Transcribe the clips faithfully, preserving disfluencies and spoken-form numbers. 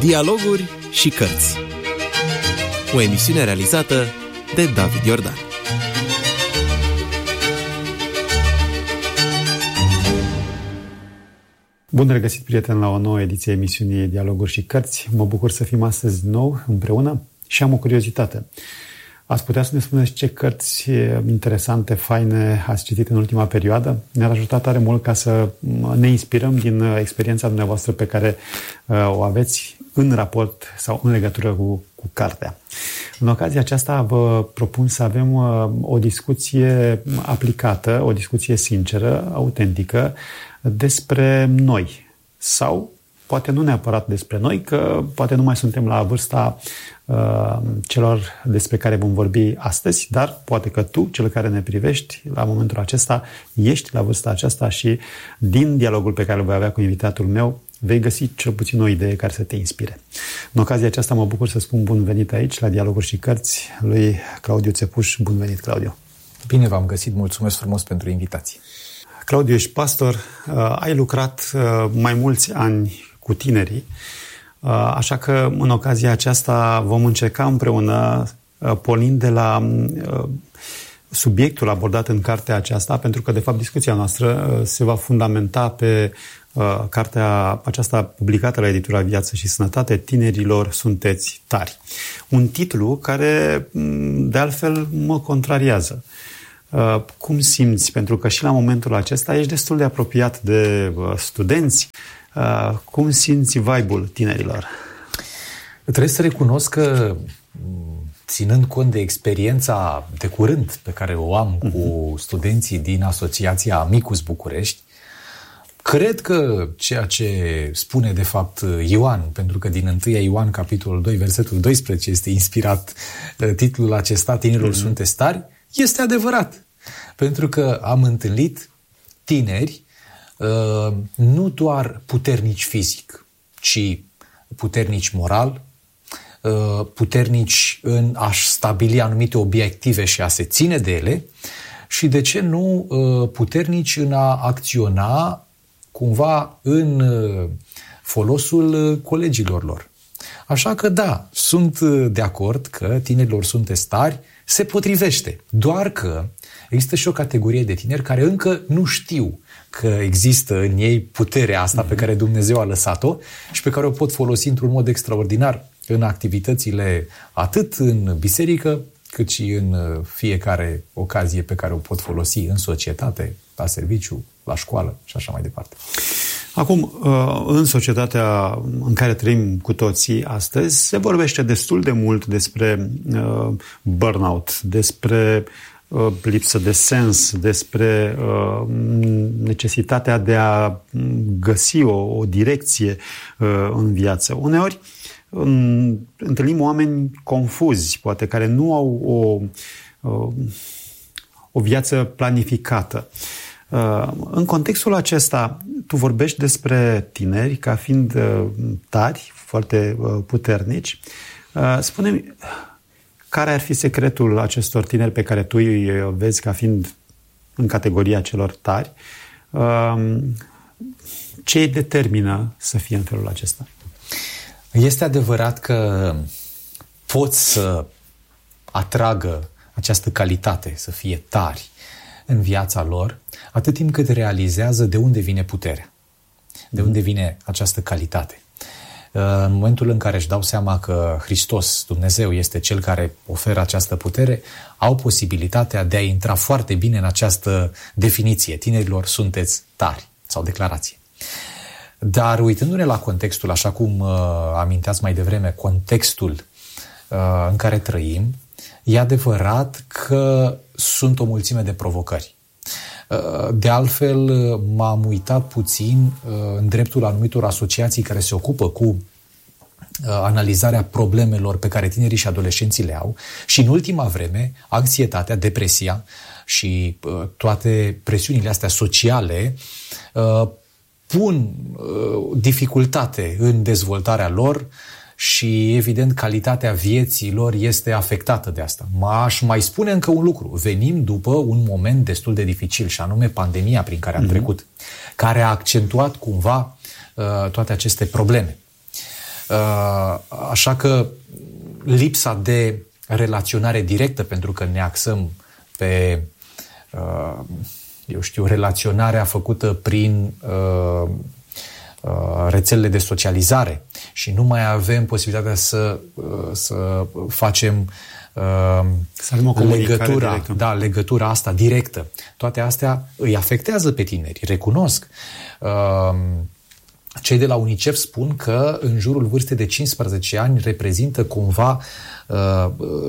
Dialoguri și cărți. O emisiune realizată de David Iordan. Bun regăsit, prieteni, la o nouă ediție a emisiunii Dialoguri și cărți. Mă bucur să fim astăzi din nou împreună și am o curiozitate. Ați putea să ne spuneți ce cărți interesante, faine ați citit în ultima perioadă? Ne-ar ajuta tare mult ca să ne inspirăm din experiența dumneavoastră pe care o aveți în raport sau în legătură cu, cu cartea. În ocazia aceasta vă propun să avem o discuție aplicată, o discuție sinceră, autentică, despre noi. Sau poate nu neapărat despre noi, că poate nu mai suntem la vârsta uh, celor despre care vom vorbi astăzi, dar poate că tu, cel care ne privești la momentul acesta, ești la vârsta aceasta și din dialogul pe care îl voi avea cu invitatul meu, vei găsi cel puțin o idee care să te inspire. În ocazia aceasta mă bucur să spun bun venit aici la Dialoguri și cărți lui Claudiu Țepuș. Bun venit, Claudiu! Bine v-am găsit, mulțumesc frumos pentru invitație. Claudiu, ești pastor, ai lucrat mai mulți ani cu tinerii, așa că în ocazia aceasta vom încerca împreună, pornind de la subiectul abordat în cartea aceasta, pentru că de fapt discuția noastră se va fundamenta pe cartea aceasta publicată la editura Viață și Sănătate, Tinerilor sunteți tari. Un titlu care de altfel mă contrariază. Cum simți? Pentru că și la momentul acesta ești destul de apropiat de studenți. Cum simți vibe-ul tinerilor? Trebuie să recunosc că, ținând cont de experiența de curând pe care o am uh-huh. cu studenții din Asociația Amicus București, cred că ceea ce spune de fapt Ioan, pentru că din întâia Ioan, capitolul doi, versetul doisprezece, este inspirat titlul acesta, Tinerilor uh-huh. sunteți tari, este adevărat. Pentru că am întâlnit tineri uh, nu doar puternici fizic, ci puternici moral, uh, puternici în a-și stabili anumite obiective și a se ține de ele și, de ce nu, uh, puternici în a acționa cumva în uh, folosul colegilor lor. Așa că da, sunt de acord că Tinerilor sunteți tari se potrivește, doar că există și o categorie de tineri care încă nu știu că există în ei puterea asta pe care Dumnezeu a lăsat-o și pe care o pot folosi într-un mod extraordinar în activitățile atât în biserică, cât și în fiecare ocazie pe care o pot folosi în societate, la serviciu, la școală și așa mai departe. Acum, în societatea în care trăim cu toții astăzi, se vorbește destul de mult despre burnout, despre lipsă de sens, despre necesitatea de a găsi o, o direcție în viață. Uneori întâlnim oameni confuzi, poate care nu au o, o viață planificată. În contextul acesta, tu vorbești despre tineri ca fiind tari, foarte puternici. Spune-mi, care ar fi secretul acestor tineri pe care tu îi vezi ca fiind în categoria celor tari? Ce îi determină să fie în felul acesta? Este adevărat că pot să atragă această calitate, să fie tari în viața lor, atât timp cât realizează de unde vine puterea, de unde vine această calitate. În momentul în care își dau seama că Hristos, Dumnezeu, este Cel care oferă această putere, au posibilitatea de a intra foarte bine în această definiție. Tinerilor sunteți tari, sau declarație. Dar uitându-ne la contextul, așa cum uh, aminteați mai devreme, contextul uh, în care trăim, e adevărat că sunt o mulțime de provocări. De altfel, m-am uitat puțin în dreptul anumitor asociații care se ocupă cu analizarea problemelor pe care tinerii și adolescenții le au și în ultima vreme, anxietatea, depresia și toate presiunile astea sociale pun dificultate în dezvoltarea lor și, evident, calitatea vieții lor este afectată de asta. M-aș mai spune încă un lucru. Venim după un moment destul de dificil, și anume pandemia prin care am mm-hmm. trecut, care a accentuat cumva uh, toate aceste probleme. Așa că lipsa de relaționare directă, pentru că ne axăm pe, eu știu, relaționarea făcută prin rețelele de socializare și nu mai avem posibilitatea să, să facem să avem o legătura, da, legătura asta directă. Toate astea îi afectează pe tineri, recunosc. Cei de la UNICEF spun că în jurul vârstei de cincisprezece ani reprezintă cumva uh,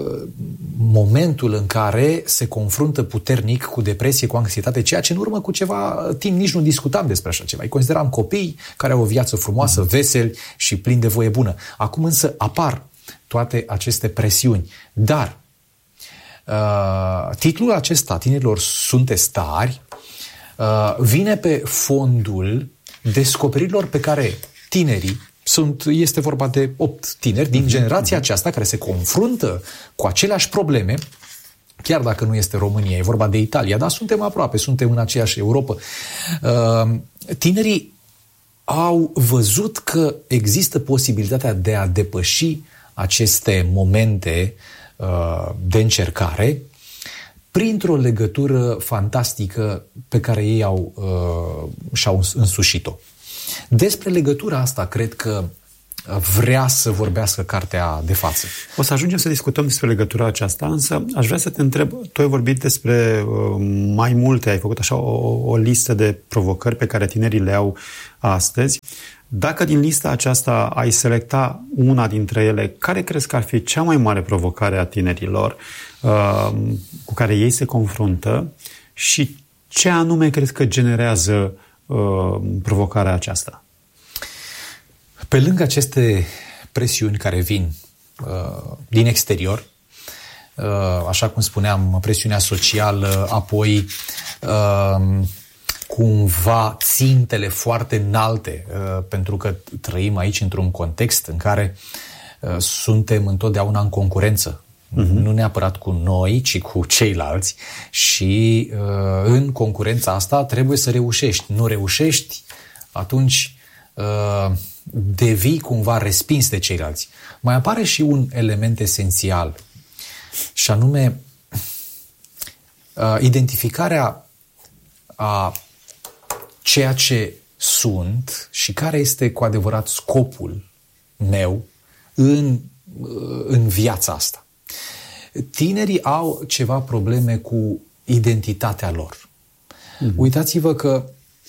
momentul în care se confruntă puternic cu depresie, cu anxietate, ceea ce în urmă cu ceva timp nici nu discutam despre așa ceva. Îi consideram copii care au o viață frumoasă, mm. veseli și plini de voie bună. Acum însă apar toate aceste presiuni. Dar uh, titlul acesta, Tinerilor sunteți tari, uh, vine pe fondul descoperirilor pe care tinerii, sunt, este vorba de opt tineri din generația aceasta care se confruntă cu aceleași probleme, chiar dacă nu este România, e vorba de Italia, dar suntem aproape, suntem în aceeași Europa. Tinerii au văzut că există posibilitatea de a depăși aceste momente de încercare printr-o legătură fantastică pe care ei au, uh, și-au însușit-o. Despre legătura asta cred că vrea să vorbească cartea de față. O să ajungem să discutăm despre legătura aceasta, însă aș vrea să te întreb, tu ai vorbit despre uh, mai multe, ai făcut așa o, o listă de provocări pe care tinerii le au astăzi. Dacă din lista aceasta ai selecta una dintre ele, care crezi că ar fi cea mai mare provocare a tinerilor uh, cu care ei se confruntă și ce anume crezi că generează uh, provocarea aceasta? Pe lângă aceste presiuni care vin uh, din exterior, uh, așa cum spuneam, presiunea socială, apoi uh, cumva țintele foarte înalte, uh, pentru că trăim aici într-un context în care uh, suntem întotdeauna în concurență. Uh-huh. Nu neapărat cu noi, ci cu ceilalți și uh, în concurența asta trebuie să reușești. Nu reușești, atunci uh, devii cumva respins de ceilalți. Mai apare și un element esențial și anume uh, identificarea a ceea ce sunt și care este cu adevărat scopul meu în, în viața asta. Tinerii au ceva probleme cu identitatea lor. Mm-hmm. Uitați-vă că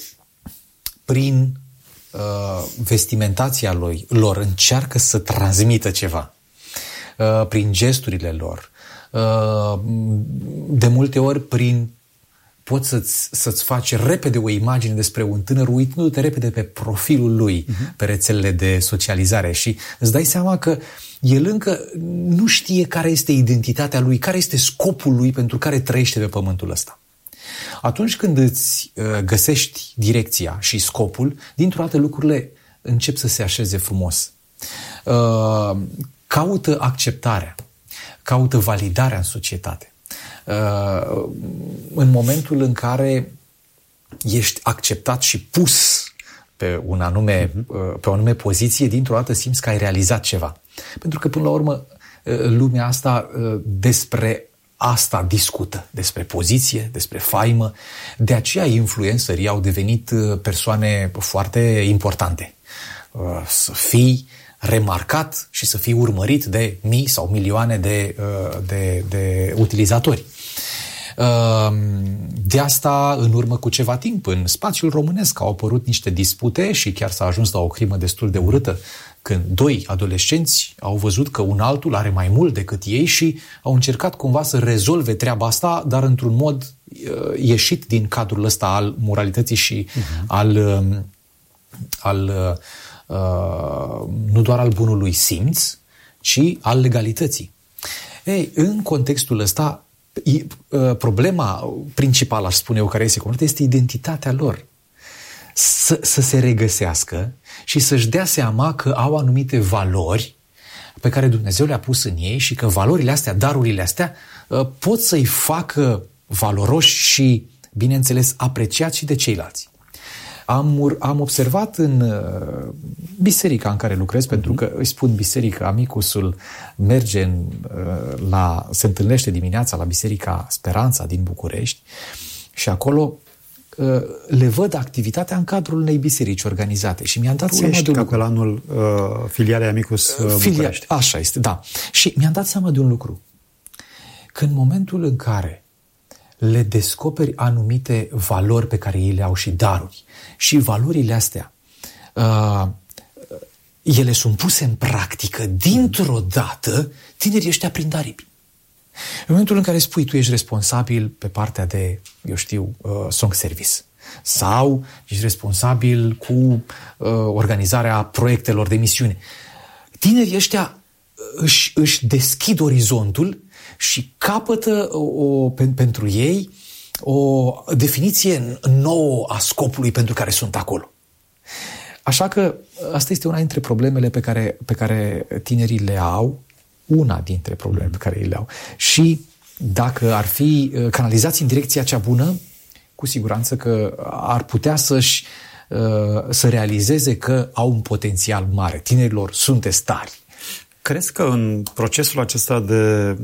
prin uh, vestimentația lor, lor încearcă să transmită ceva. Uh, prin gesturile lor. Uh, de multe ori prin poți să-ți, să-ți faci repede o imagine despre un tânăr uitându-te repede pe profilul lui, uh-huh. pe rețelele de socializare și îți dai seama că el încă nu știe care este identitatea lui, care este scopul lui pentru care trăiește pe pământul ăsta. Atunci când îți uh, găsești direcția și scopul, dintr-o dată lucrurile încep să se așeze frumos. Uh, caută acceptarea, caută validarea în societate. Uh, în momentul în care ești acceptat și pus pe, un anume, uh-huh. uh, pe o anume poziție, dintr-o dată simți că ai realizat ceva. Pentru că, până la urmă, uh, lumea asta uh, despre asta discută, despre poziție, despre faimă. De aceea influencerii au devenit uh, persoane foarte importante. Uh, să fii remarcat și să fii urmărit de mii sau milioane de, de, de utilizatori. De asta, în urmă cu ceva timp, în spațiul românesc au apărut niște dispute și chiar s-a ajuns la o crimă destul de urâtă, când doi adolescenți au văzut că un altul are mai mult decât ei și au încercat cumva să rezolve treaba asta, dar într-un mod ieșit din cadrul ăsta al moralității și uh-huh. al... al Uh, nu doar al bunului simț, ci al legalității. Ei, în contextul ăsta, uh, problema principală, aș spune eu, care este comunitate, este identitatea lor. Să, să se regăsească și să-și dea seama că au anumite valori pe care Dumnezeu le-a pus în ei și că valorile astea, darurile astea, uh, pot să-i facă valoroși și, bineînțeles, apreciați și de ceilalți. Am, am observat în uh, biserica în care lucrez, uh-huh. pentru că îi spun biserică, Amicusul merge în, uh, la, se întâlnește dimineața la Biserica Speranța din București și acolo uh, le văd activitatea în cadrul unei biserici organizate și mi-am dat tu seama ești de un capelanul uh, filialei Amicus uh, Filia, București. Așa este, da. Și mi-am dat seama de un lucru. Că în momentul în care le descoperi anumite valori pe care ei le au și daruri și valorile astea, uh, ele sunt puse în practică, dintr-o dată, tinerii ăștia prind aripi. În momentul în care spui tu ești responsabil pe partea de, eu știu, uh, song service sau ești responsabil cu uh, organizarea proiectelor de misiune, tinerii ăștia își, își deschid orizontul și capătă o, o, pentru ei o definiție nouă a scopului pentru care sunt acolo. Așa că asta este una dintre problemele pe care, pe care tinerii le au, una dintre probleme pe care ei le au. Și dacă ar fi canalizați în direcția cea bună, cu siguranță că ar putea să-și, să realizeze că au un potențial mare. Tinerilor sunteți tari. Crezi că în procesul acesta de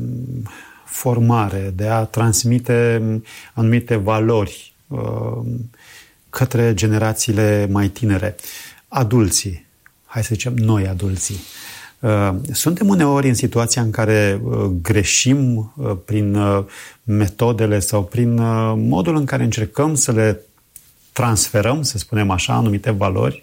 formare, de a transmite anumite valori uh, către generațiile mai tinere, adulții, hai să zicem noi adulții, uh, suntem uneori în situația în care uh, greșim uh, prin uh, metodele sau prin uh, modul în care încercăm să le transferăm, să spunem așa, anumite valori?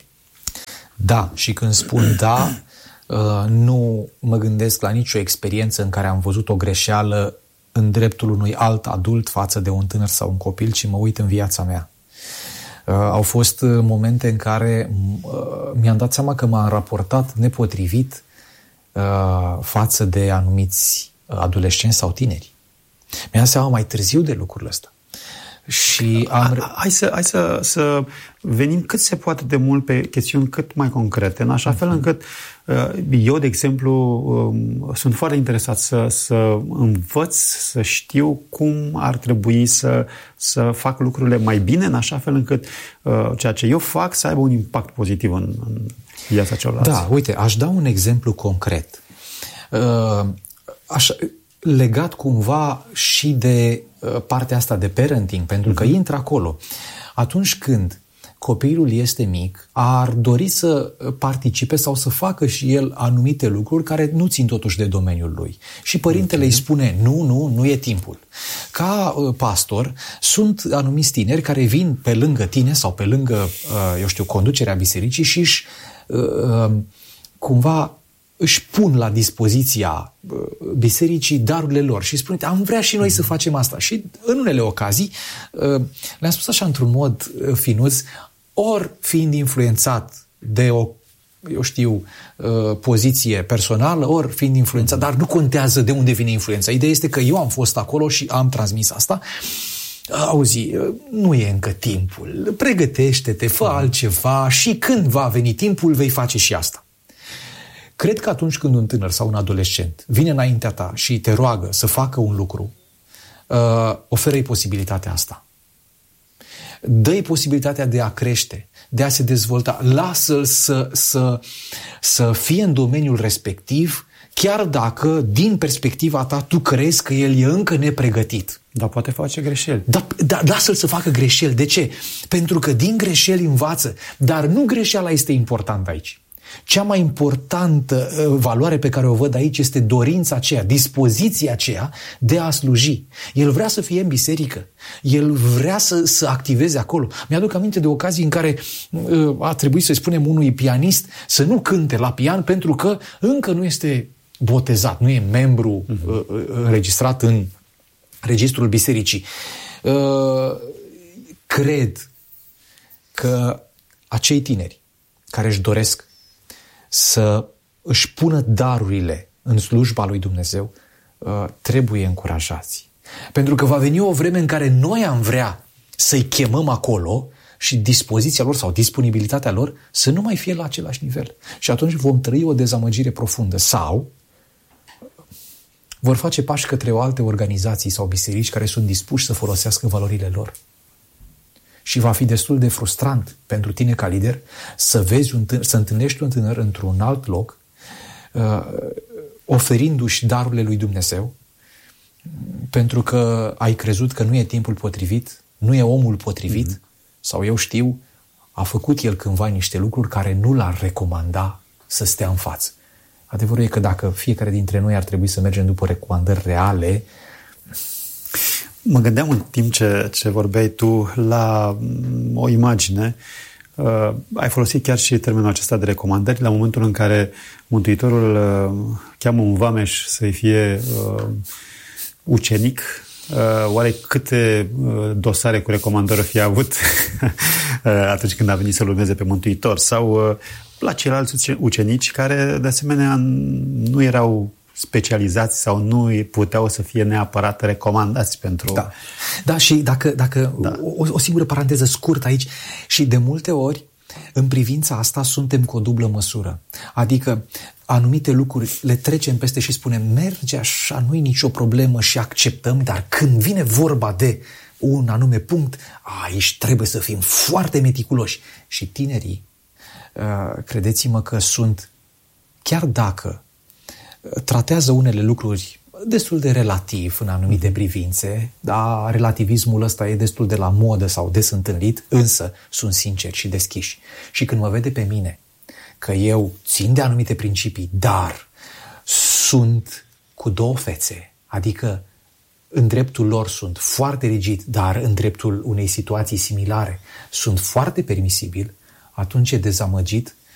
Da, și când spun da, Uh, nu mă gândesc la nicio experiență în care am văzut o greșeală în dreptul unui alt adult față de un tânăr sau un copil, ci mă uit în viața mea. Uh, au fost momente în care uh, mi-am dat seama că m-am raportat nepotrivit uh, față de anumiți adolescenți sau tineri. Mi-am dat seama mai târziu de lucrul ăsta. Și am... Hai, să, hai să, să venim cât se poate de mult pe chestiuni cât mai concrete, în așa fel încât eu, de exemplu, sunt foarte interesat să, să învăț, să știu cum ar trebui să, să fac lucrurile mai bine, în așa fel încât ceea ce eu fac să aibă un impact pozitiv în, în viața celorlalți. Da, uite, aș da un exemplu concret. Așa, legat cumva și de partea asta de parenting, pentru că intră acolo. Atunci când copilul este mic, ar dori să participe sau să facă și el anumite lucruri care nu țin totuși de domeniul lui. Și părintele okay. îi spune, nu, nu, nu e timpul. Ca pastor, sunt anumiți tineri care vin pe lângă tine sau pe lângă, eu știu, conducerea bisericii și își cumva își pun la dispoziția bisericii darurile lor și spune, am vrea și noi să facem asta. Și în unele ocazii le-am spus așa într-un mod finuț, ori fiind influențat de o, eu știu, poziție personală, ori fiind influențat, dar nu contează de unde vine influența. Ideea este că eu am fost acolo și am transmis asta. Auzi, nu e încă timpul, pregătește-te, fă altceva și când va veni timpul vei face și asta. Cred că atunci când un tânăr sau un adolescent vine înaintea ta și te roagă să facă un lucru, uh, oferă-i posibilitatea asta. Dă-i posibilitatea de a crește, de a se dezvolta. Lasă-l să, să, să fie în domeniul respectiv, chiar dacă, din perspectiva ta, tu crezi că el e încă nepregătit. Dar poate face greșeli. Da, da, lasă-l să facă greșeli. De ce? Pentru că din greșeli învață. Dar nu greșeala este importantă aici. Cea mai importantă uh, valoare pe care o văd aici este dorința aceea, dispoziția aceea de a sluji. El vrea să fie în biserică. El vrea să, să activeze acolo. Mi-aduc aminte de ocazii în care uh, a trebuit să-i spunem unui pianist să nu cânte la pian pentru că încă nu este botezat, nu e membru uh, înregistrat în registrul bisericii. Uh, cred că acei tineri care își doresc să își pună darurile în slujba lui Dumnezeu, trebuie încurajați. Pentru că va veni o vreme în care noi am vrea să-i chemăm acolo și dispoziția lor sau disponibilitatea lor să nu mai fie la același nivel. Și atunci vom trăi o dezamăgire profundă. Sau vor face pași către o alte organizații sau biserici care sunt dispuși să folosească valorile lor. și va fi destul de frustrant pentru tine ca lider să vezi un tânăr, să întâlnești un tânăr într-un alt loc, uh, oferindu-și darurile lui Dumnezeu, pentru că ai crezut că nu e timpul potrivit, nu e omul potrivit, mm-hmm. sau eu știu, a făcut el cândva niște lucruri care nu l-ar recomanda să stea în față. Adevărul e că dacă fiecare dintre noi ar trebui să mergem după recomandări reale. Mă gândeam în timp ce, ce vorbeai tu la o imagine. Uh, ai folosit chiar și termenul acesta de recomandări la momentul în care Mântuitorul uh, cheamă un vameș să-i fie uh, ucenic. Uh, oare câte uh, dosare cu recomandări o fi avut uh, atunci când a venit să-L urmeze pe Mântuitor? Sau uh, la ceilalți ucenici care, de asemenea, nu erau specializați sau nu puteau să fie neapărat recomandați pentru... Da, da și dacă, dacă da. O, o singură paranteză scurtă aici, și de multe ori, în privința asta, suntem cu o dublă măsură. Adică, anumite lucruri le trecem peste și spunem, merge așa, nu-i nicio problemă și acceptăm, dar când vine vorba de un anume punct, aici trebuie să fim foarte meticuloși. Și tinerii, credeți-mă că sunt, chiar dacă tratează unele lucruri destul de relativ în anumite privințe, dar relativismul ăsta e destul de la modă sau des întâlnit, însă sunt sinceri și deschiși. Și când mă vede pe mine că eu țin de anumite principii, dar sunt cu două fețe, adică în dreptul lor sunt foarte rigid, dar în dreptul unei situații similare sunt foarte permisibil, atunci e dezamăgit